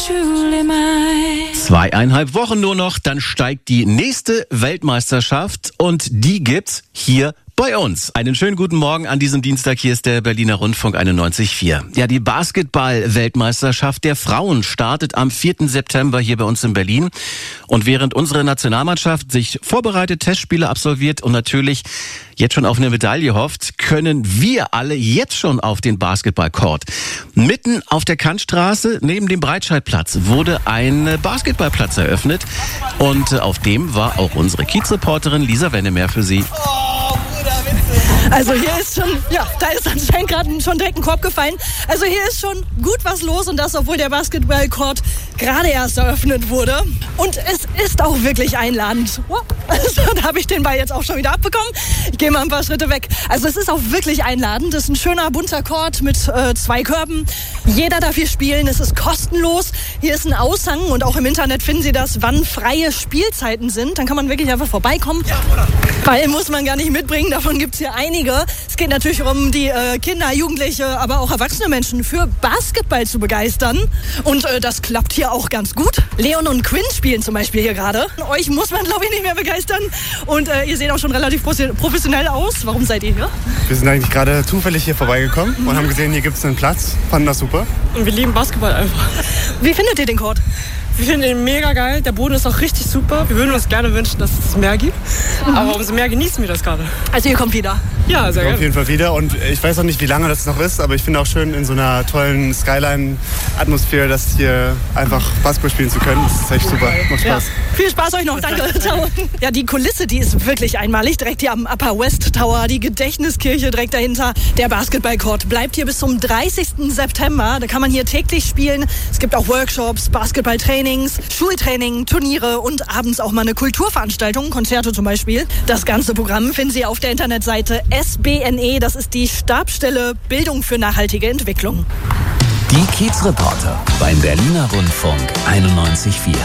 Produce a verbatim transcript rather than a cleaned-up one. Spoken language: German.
truly mine. Zweieinhalb Wochen nur noch, dann steigt die nächste Weltmeisterschaft und die gibt's hier bei uns. Einen schönen guten Morgen an diesem Dienstag. Hier ist der Berliner Rundfunk einundneunzig Komma vier. Ja, die Basketball-Weltmeisterschaft der Frauen startet am vierten September hier bei uns in Berlin. Und während unsere Nationalmannschaft sich vorbereitet, Testspiele absolviert und natürlich jetzt schon auf eine Medaille hofft, können wir alle jetzt schon auf den Basketballcourt. Mitten auf der Kantstraße neben dem Breitscheidplatz wurde ein Basketballplatz eröffnet. Und auf dem war auch unsere Kiezreporterin Lisa Wennemer für Sie. Also hier ist schon, ja, da ist anscheinend gerade schon direkt ein Korb gefallen. Also hier ist schon gut was los und das, obwohl der Basketballcourt gerade erst eröffnet wurde. Und es ist auch wirklich einladend. Also, da habe ich den Ball jetzt auch schon wieder abbekommen. Ich gehe mal ein paar Schritte weg. Also es ist auch wirklich einladend. Es ist ein schöner bunter Court mit äh, zwei Körben. Jeder darf hier spielen. Es ist kostenlos. Hier ist ein Aushang und auch im Internet finden Sie das, wann freie Spielzeiten sind. Dann kann man wirklich einfach vorbeikommen. Ball muss man gar nicht mitbringen. Davon gibt es hier einige. Es geht natürlich um die äh, Kinder, Jugendliche, aber auch erwachsene Menschen für Basketball zu begeistern. Und äh, das klappt hier auch ganz gut. Leon und Quinn spielen zum Beispiel hier gerade. Euch muss man, glaube ich, nicht mehr begeistern. Und äh, ihr seht auch schon relativ professionell aus. Warum seid ihr hier? Wir sind eigentlich gerade zufällig hier vorbeigekommen mhm. und haben gesehen, hier gibt es einen Platz. Fanden das super. Und wir lieben Basketball einfach. Wie findet ihr den Court? Wir finden ihn mega geil. Der Boden ist auch richtig super. Wir würden uns gerne wünschen, dass es mehr gibt. Mhm. Aber umso mehr genießen wir das gerade. Also ihr kommt wieder? Ja, sehr gerne. Auf jeden Fall wieder. Und ich weiß auch nicht, wie lange das noch ist, aber ich finde auch schön, in so einer tollen Skyline-Atmosphäre, das hier einfach Basketball spielen zu können. Das ist echt super. Macht Spaß. Ja. Viel Spaß euch noch. Danke. Ciao. Ja, die Kulisse, die ist wirklich einmalig. Direkt hier am Upper West Tower, die Gedächtniskirche direkt dahinter. Der Basketballcourt bleibt hier bis zum dreißigsten September. Da kann man hier täglich spielen. Es gibt auch Workshops, Basketballtrainings, Schultraining, Turniere und abends auch mal eine Kulturveranstaltung, Konzerte zum Beispiel. Das ganze Programm finden Sie auf der Internetseite S B N E. Das ist die Stabsstelle Bildung für nachhaltige Entwicklung. Die Kiezreporter beim Berliner Rundfunk einundneunzig Komma vier.